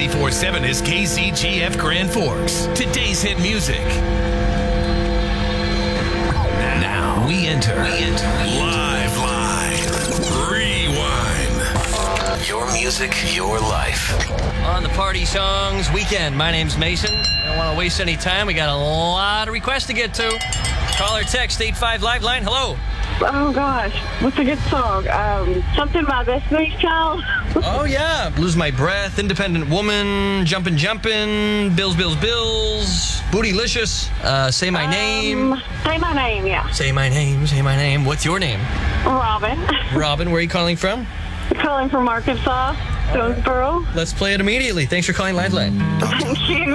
94.7 is KCGF Grand Forks. Today's hit music. Now we enter. Live. Rewind. Your music, your life. On the Party Songs weekend, my name's Mason. I don't want to waste any time. We got a lot of requests to get to. Call or text 85 Live Line. Hello. Oh, gosh. What's a good song? Something by Destiny's Child. Oh, yeah. Lose My Breath, Independent Woman, Jumpin', Bills, Bootylicious, Say My Name. Say My Name, yeah. Say my name. What's your name? Robin. Robin, where are you calling from? Calling from Arkansas, Jonesboro. Let's play it immediately. Thanks for calling Live Line. Thank you.